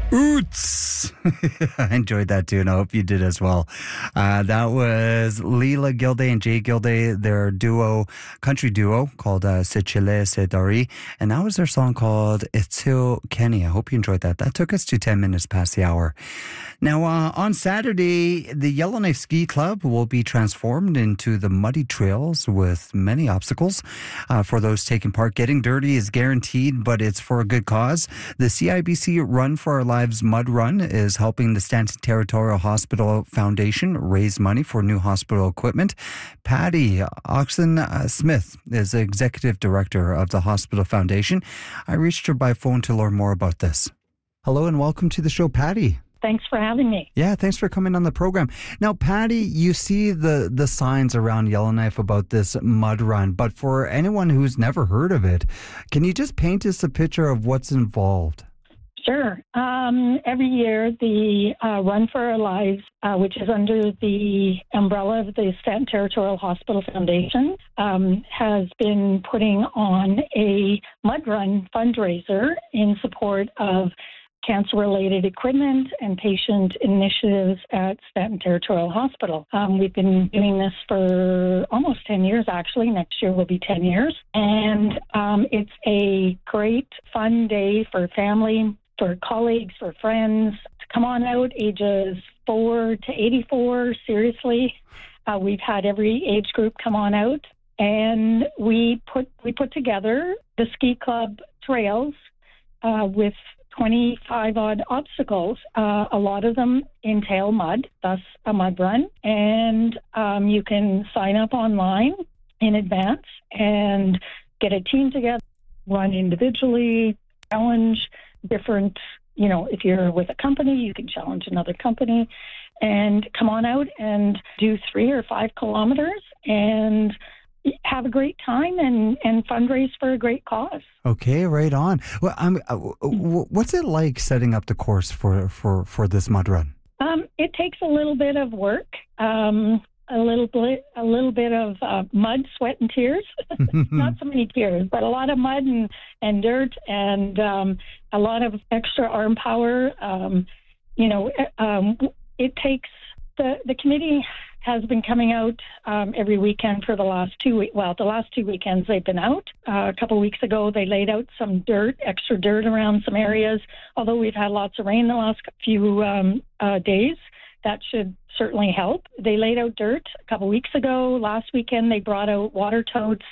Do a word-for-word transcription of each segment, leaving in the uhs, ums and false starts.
Oots! I enjoyed that too, and I hope you did as well. Uh, that was Leela Gilday and Jay Gilday, their duo, country duo called uh, Se Chile Se Dari, and that was their song called Itsil Kenny. I hope you enjoyed that. That took us to ten minutes past the hour. Now, uh, on Saturday, the Yellowknife Ski Club will be transformed into the muddy trails with many obstacles uh, for those taking part. Getting dirty is guaranteed, but it's for a good cause. The C I B C Run for Our Lives Mud Run is helping the Stanton Territorial Hospital Foundation raise money for new hospital equipment. Patty Oxen uh, Smith is the executive director of the hospital foundation. I reached her by phone to learn more about this. Hello and welcome to the show, Patty. Thanks for having me. Yeah, thanks for coming on the program. Now, Patty, you see the, the signs around Yellowknife about this mud run, but for anyone who's never heard of it, can you just paint us a picture of what's involved? Sure. Um, every year, the uh, Run for Our Lives, uh, which is under the umbrella of the Stanton Territorial Hospital Foundation, um, has been putting on a mud run fundraiser in support of cancer-related equipment and patient initiatives at Stanton Territorial Hospital. Um, we've been doing this for almost ten years, actually. Next year will be ten years. And um, it's a great, fun day for family, for colleagues, for friends. Come on out, ages four to eighty-four, seriously. Uh, we've had every age group come on out. And we put, we put together the ski club trails uh, with twenty-five odd obstacles. Uh, a lot of them entail mud, thus a mud run. And um, you can sign up online in advance and get a team together, run individually, challenge different, you know, if you're with a company, you can challenge another company and come on out and do three or five kilometers and have a great time and, and fundraise for a great cause. Okay, right on. Well, I'm, uh, what's it like setting up the course for, for, for this mud run? Um, it takes a little bit of work, um, a little bit, a little bit of uh, mud, sweat, and tears. Not so many tears, but a lot of mud and, and dirt, and um, a lot of extra arm power. Um, you know, um, it takes the the committee has been coming out um, every weekend for the last two weeks. Well, the last two weekends they've been out. Uh, a couple of weeks ago, they laid out some dirt, extra dirt around some areas. Although we've had lots of rain the last few um, uh, days, that should certainly help. They laid out dirt a couple of weeks ago. Last weekend, they brought out water totes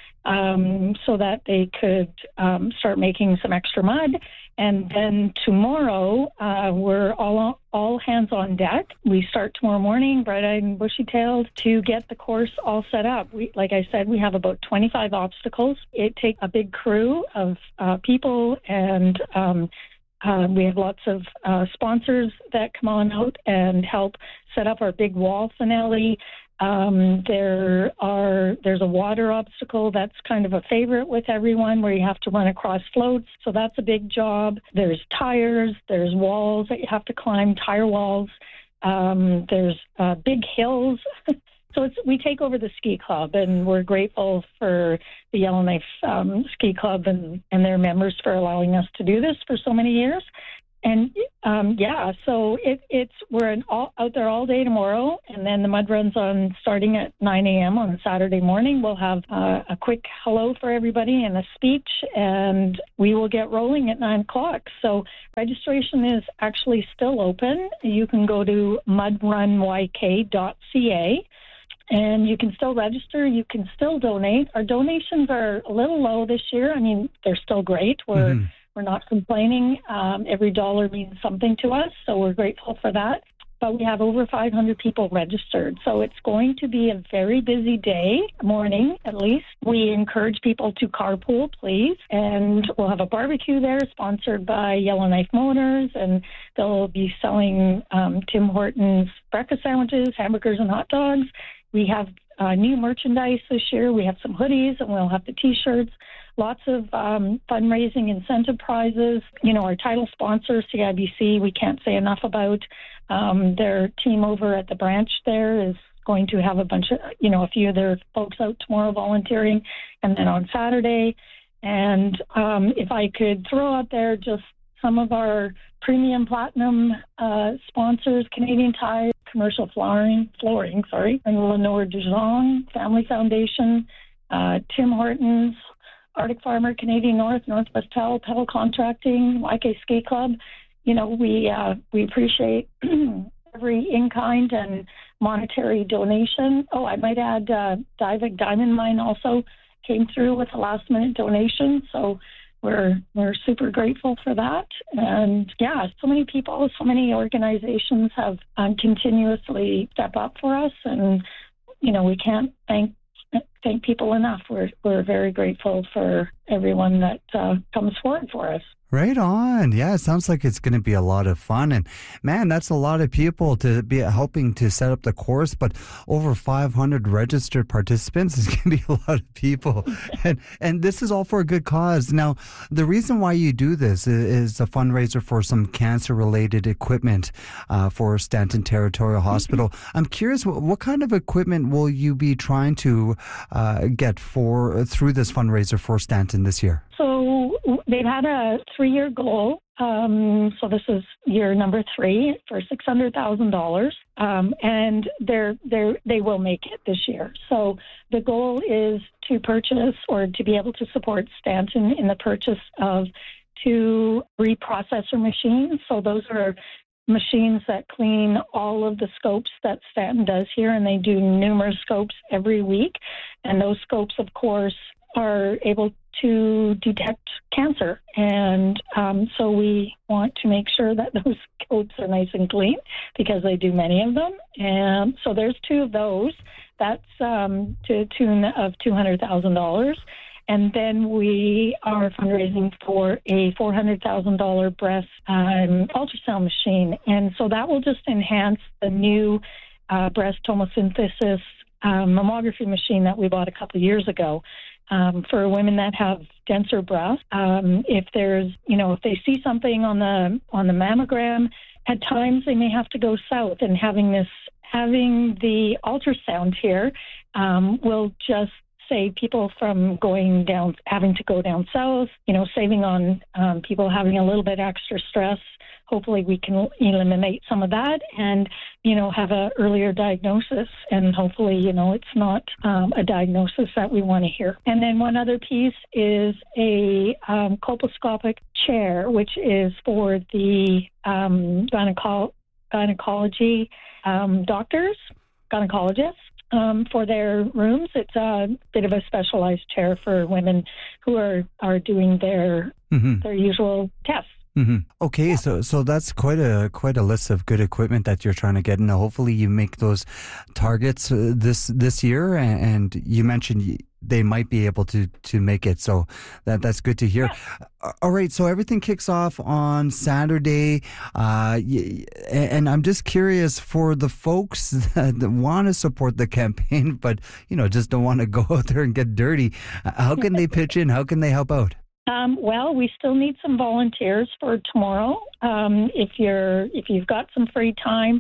um, so that they could um, start making some extra mud. And then tomorrow, uh, we're all all hands on deck. We start tomorrow morning, bright-eyed and bushy-tailed, to get the course all set up. We, like I said, we have about twenty-five obstacles. It takes a big crew of uh, people, and um, uh, we have lots of uh, sponsors that come on out and help set up our big wall finale. Um, there are, there's a water obstacle that's kind of a favorite with everyone where you have to run across floats. So that's a big job. There's tires, there's walls that you have to climb, tire walls. Um, there's uh, big hills. So it's, we take over the ski club, and we're grateful for the Yellowknife um, Ski Club and, and their members for allowing us to do this for so many years. And um, yeah, so it, it's we're in all, out there all day tomorrow, and then the mud run's on starting at nine a.m. on Saturday morning. We'll have uh, a quick hello for everybody and a speech, and we will get rolling at nine o'clock. So registration is actually still open. You can go to mud run y k dot c a. And you can still register. You can still donate. Our donations are a little low this year. I mean, they're still great. We're mm-hmm. we're not complaining. Um, every dollar means something to us, so we're grateful for that. But we have over five hundred people registered, so it's going to be a very busy day, morning at least. We encourage people to carpool, please, and we'll have a barbecue there sponsored by Yellowknife Motors, and they'll be selling um, Tim Hortons breakfast sandwiches, hamburgers, and hot dogs. We have uh, new merchandise this year. We have some hoodies, and we'll have the T-shirts. Lots of um, fundraising incentive prizes. You know, our title sponsor, C I B C, we can't say enough about. Um, their team over at the branch there is going to have a bunch of, you know, a few of their folks out tomorrow volunteering, and then on Saturday. And um, if I could throw out there just some of our premium platinum uh, sponsors, Canadian Tire, Commercial Flooring, Flooring, sorry, and Lenore Dijon Family Foundation, uh, Tim Hortons, Arctic Farmer, Canadian North, Northwest Towel, Pedal Contracting, Y K Ski Club. You know, we uh, we appreciate every in-kind and monetary donation. Oh, I might add, uh, Divik Diamond Mine also came through with a last-minute donation, so we're we're super grateful for that. And yeah, so many people, so many organizations have um, continuously stepped up for us, and you know, we can't thank thank people enough. We're we're very grateful for everyone that uh, comes forward for us. Right on. Yeah, it sounds like it's going to be a lot of fun. And man, that's a lot of people to be helping to set up the course, but over five hundred registered participants is going to be a lot of people. and and this is all for a good cause. Now, the reason why you do this is a fundraiser for some cancer-related equipment uh, for Stanton Territorial Hospital. Mm-hmm. I'm curious, what, what kind of equipment will you be trying to uh, get for through this fundraiser for Stanton this year? So they've had a three-year goal. Um, so this is year number three for six hundred thousand dollars, um, and they're they they will make it this year. So the goal is to purchase or to be able to support Stanton in the purchase of two reprocessor machines. So those are machines that clean all of the scopes that Stanton does here, and they do numerous scopes every week. And those scopes, of course, are able to detect cancer. And um, so we want to make sure that those scopes are nice and clean because they do many of them. And so there's two of those. That's um, to a tune of two hundred thousand dollars. And then we are fundraising for a four hundred thousand dollars breast um, ultrasound machine. And so that will just enhance the new uh, breast tomosynthesis uh, mammography machine that we bought a couple of years ago. Um, for women that have denser breasts, um, if there's, you know, if they see something on the on the mammogram, at times they may have to go south, and having this, having the ultrasound here, um, will just save people from going down, having to go down south. You know, saving on um, people having a little bit extra stress. Hopefully we can eliminate some of that and, you know, have a earlier diagnosis. And hopefully, you know, it's not um, a diagnosis that we want to hear. And then one other piece is a um, colposcopic chair, which is for the um, gyneco- gynecology um, doctors, gynecologists. Um, for their rooms. It's a bit of a specialized chair for women who are, are doing their mm-hmm. their usual tests. Mm-hmm. Okay, yeah. so so that's quite a quite a list of good equipment that you're trying to get, and hopefully you make those targets uh, this this year. And, and you mentioned they might be able to to make it, so that that's good to hear. Yeah. All right, so everything kicks off on Saturday, uh, and I'm just curious for the folks that want to support the campaign, but you know just don't want to go out there and get dirty. How can they pitch in? How can they help out? Um, well, we still need some volunteers for tomorrow. Um, if you're, if you've got some free time,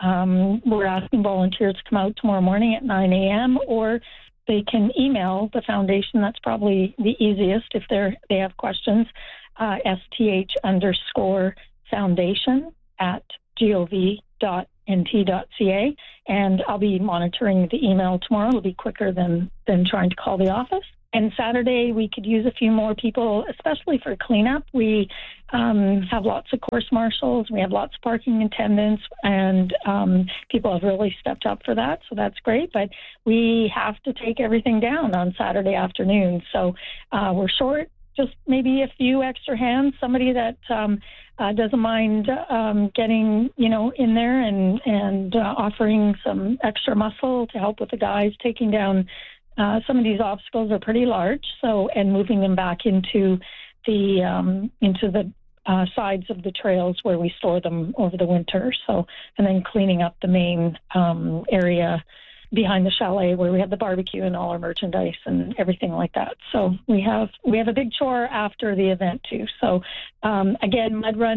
um, we're asking volunteers to come out tomorrow morning at nine a.m. or they can email the foundation. That's probably the easiest if they're they have questions. Uh, sth underscore foundation at gov dot nt dot ca, and I'll be monitoring the email tomorrow. It'll be quicker than than trying to call the office. And Saturday, we could use a few more people, especially for cleanup. We um, have lots of course marshals. We have lots of parking attendants, and um, people have really stepped up for that. So that's great. But we have to take everything down on Saturday afternoon. So uh, we're short, just maybe a few extra hands, somebody that um, uh, doesn't mind um, getting, you know, in there and, and uh, offering some extra muscle to help with the guys taking down. Uh, some of these obstacles are pretty large, so and moving them back into the um, into the uh, sides of the trails where we store them over the winter. So, and then cleaning up the main um, area behind the chalet where we have the barbecue and all our merchandise and everything like that. So we have we have a big chore after the event too. So um, again, Mud Run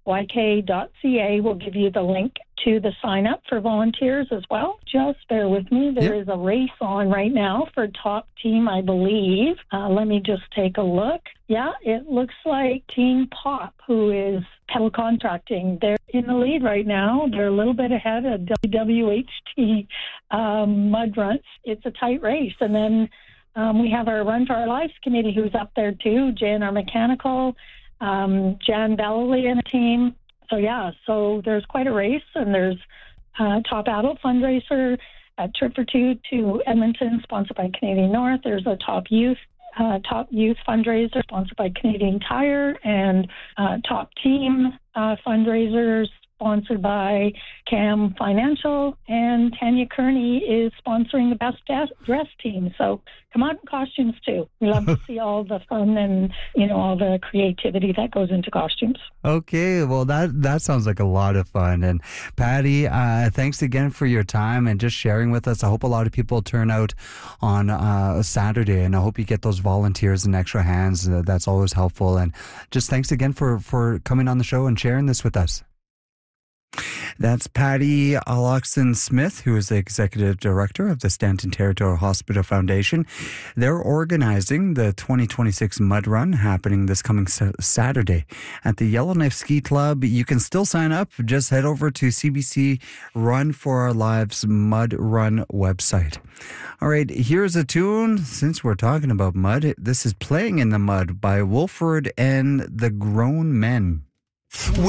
y k dot c a will give you the link to the sign up for volunteers as well. Just bear with me. There yep. is a race on right now for top team, I believe. Uh, let me just take a look. Yeah, it looks like Team Pop, who is Pedal Contracting, they're in the lead right now. They're a little bit ahead of W W H T um, Mud Runs. It's a tight race. And then um, we have our Run for Our Lives committee who's up there too, J N R Mechanical, um, Jan Valley and a team. So, yeah, so there's quite a race, and there's uh, Top Adult Fundraiser at Trip for Two to Edmonton, sponsored by Canadian North. There's a Top Youth uh, Top Youth Fundraiser, sponsored by Canadian Tire, and uh, Top Team uh, Fundraisers, sponsored by Cam Financial, and Tanya Kearney is sponsoring the Best Dress Team. So come out in costumes too. We love to see all the fun and, you know, all the creativity that goes into costumes. Okay, well, that that sounds like a lot of fun. And Patty, uh, thanks again for your time and just sharing with us. I hope a lot of people turn out on uh, Saturday, and I hope you get those volunteers and extra hands. Uh, that's always helpful. And just thanks again for, for coming on the show and sharing this with us. That's Patty Aloxon Smith, who is the Executive Director of the Stanton Territorial Hospital Foundation. They're organizing the twenty twenty-six Mud Run happening this coming Saturday at the Yellowknife Ski Club. You can still sign up. Just head over to C B C Run for Our Lives Mud Run website. All right, here's a tune. Since we're talking about mud, this is Playing in the Mud by Wolford and the Grown Men.